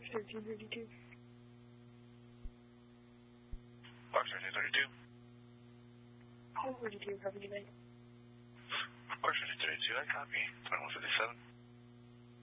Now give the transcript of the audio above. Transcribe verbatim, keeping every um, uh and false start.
thirteen thirty-two. Box thirteen thirty-two. Home thirty-two, copy tonight. Box thirteen thirty-two, I copy. twenty-one fifty-seven.